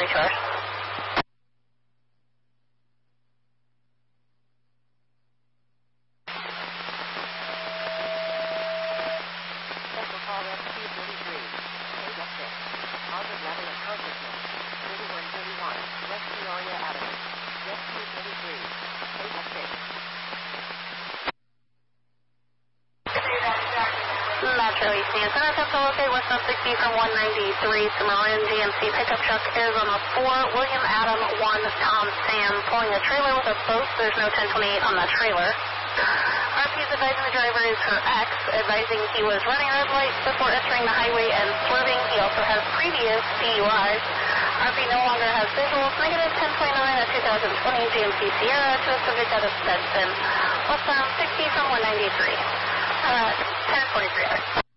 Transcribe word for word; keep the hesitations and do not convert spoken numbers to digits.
forty-two hours. Special call S Q thirty-three. Eight F six. Positive level of consciousness. thirty-one thirty-one. Rescue Aria Adams. Rescue thirty-three. Eight F six. Metro East Houston, attempt to locate West one sixty from one ninety-three, Cimarron G M C pickup truck, Arizona four, William Adam one, Tom Sam, pulling a trailer with a boat. There's no ten twenty-eight on the trailer. R P is advising the driver is her ex, advising he was running red lights before entering the highway and swerving. He also has previous D U Is. R P no longer has visuals. Negative ten twenty-nine at two thousand twenty G M C Sierra to a subject out of Stetson. Westbound sixty from one ninety-three. Uh, ten forty-three hours.